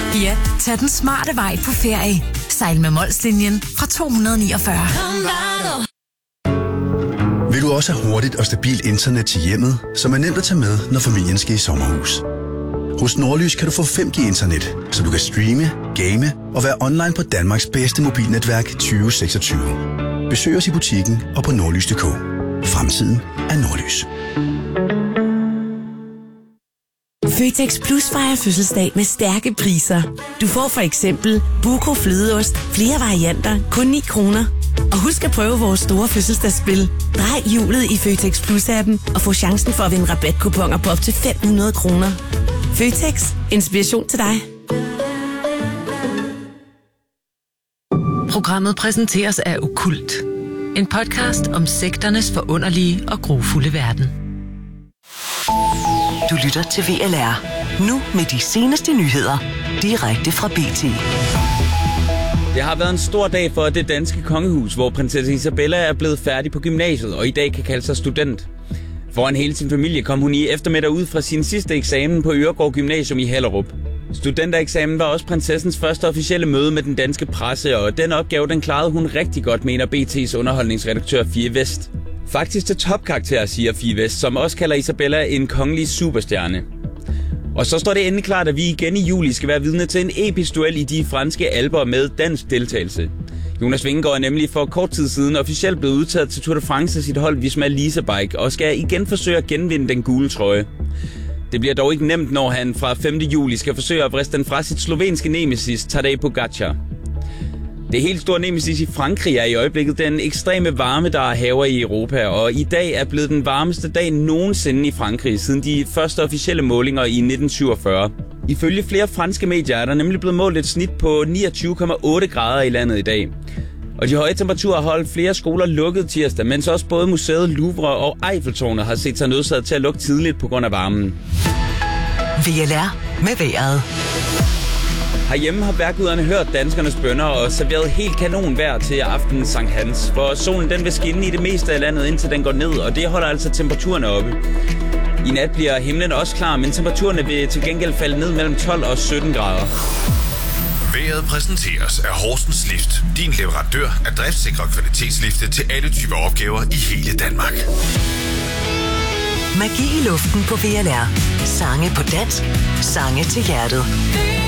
Ja, tag den smarte vej på ferie. Sejl med Molslinjen fra 249. Vil du også have hurtigt og stabilt internet til hjemmet, som er nemt at tage med, når familien skal i sommerhus? Hos Nordlys kan du få 5G-internet, så du kan streame, game og være online på Danmarks bedste mobilnetværk 2026. Besøg os i butikken og på nordlys.dk. Fremtiden er Nordlys. Føtex Plus fejrer fødselsdag med stærke priser. Du får for eksempel Buco flødeost, flere varianter, kun 9 kroner. Og husk at prøve vores store fødselsdagsspil. Drej hjulet i Føtex Plus-appen og få chancen for at vinde rabatkuponer på op til 500 kroner. Føtex. Inspiration til dig. Programmet præsenteres af Okkult. En podcast om sekternes forunderlige og grufulde verden. Du lytter til VLR. Nu med de seneste nyheder. Direkte fra BT. Det har været en stor dag for det danske kongehus, hvor prinsesse Isabella er blevet færdig på gymnasiet og i dag kan kalde sig student. Foran hele sin familie kom hun i eftermiddag ud fra sin sidste eksamen på Øregård Gymnasium i Hellerup. Studentereksamen var også prinsessens første officielle møde med den danske presse, og den opgave den klarede hun rigtig godt, mener BT's underholdningsredaktør Fie Vest. Faktisk til topkarakter, siger Fie Vest, som også kalder Isabella en kongelig superstjerne. Og så står det endelig klart, at vi igen i juli skal være vidne til en episk duel i de franske alper med dansk deltagelse. Jonas Vingegaard er nemlig for kort tid siden officielt blevet udtaget til Tour de France af sit hold Visma Lease Bike og skal igen forsøge at genvinde den gule trøje. Det bliver dog ikke nemt, når han fra 5. juli skal forsøge at vriste den fra sit slovenske nemesis Tadej Pogačar. Det helt store nemesis i Frankrig er i øjeblikket den ekstreme varme, der hærger i Europa, og i dag er blevet den varmeste dag nogensinde i Frankrig siden de første officielle målinger i 1947. Ifølge flere franske medier er der nemlig blevet målt et snit på 29,8 grader i landet i dag. Og de høje temperaturer har holdt flere skoler lukket tirsdag, mens også både museet Louvre og Eiffeltårnet har set sig nødsaget til at lukke tidligt på grund af varmen. VLR med vejret. Herhjemme har vejrguderne hørt danskernes bønner og serveret helt kanonvejr til aften Sankt Hans. For solen den vil skinne i det meste af landet, indtil den går ned, og det holder altså temperaturerne oppe. I nat bliver himlen også klar, men temperaturerne vil til gengæld falde ned mellem 12 og 17 grader. Vejret præsenteres af Horsens Lift. Din leverandør af driftsikre kvalitetslifte til alle typer opgaver i hele Danmark. Magi i luften på VLR. Sange på dansk. Sange til hjertet.